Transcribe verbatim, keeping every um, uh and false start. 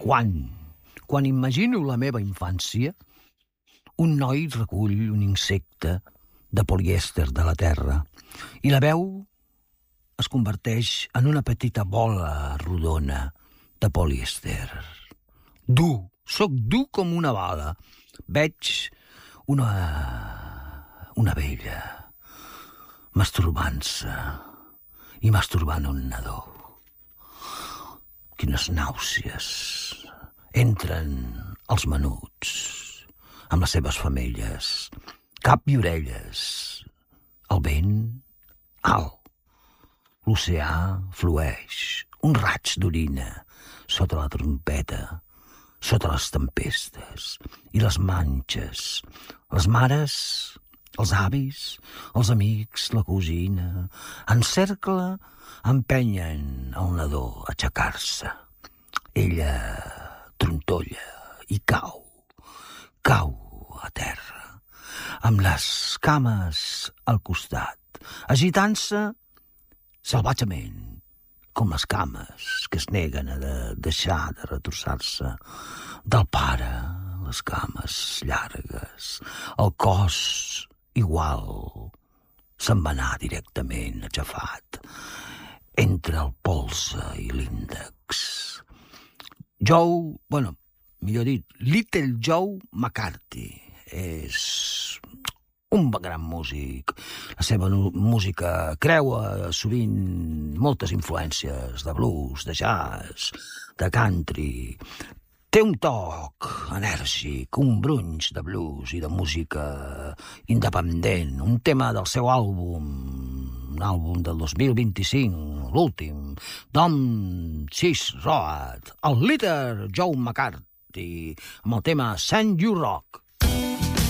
Quan? Quan imagino la meva infància, un noi recull un insecte de polièster de la terra i la veu es converteix en una petita bola rodona de polièster. Dur, soc dur com una bala. Veig una... una vella masturbant-se i masturbant un nadó. Quines nàusees. Entren els menuts amb les seves femelles, cap i orelles, el vent alt. L'oceà flueix, un raig d'orina sota la trompeta, sota les tempestes i les manxes. Les mares, els avis, els amics, la cosina, en cercle empenyen el nadó a aixecar-se. Ella trontolla i cau, cau a terra, amb les cames al costat, agitant-se salvatgement, com les cames que es neguen a de deixar de retorçar-se. Del pare, les cames llargues, el cos igual, se'n va anar directament aixafat, entre el polze i l'índex. Joe, bueno, millor dit, Little Joe McCarthy és un gran músic. La seva música creua sovint moltes influències de blues, de jazz, de country. Té un toc enèrgic, un brunch de blues i de música independent. Un tema del seu àlbum, un àlbum del dos mil vint-i-cinc, l'últim, Don't Chase Road, el Little Joe McCarthy, amb el tema Send You Rock.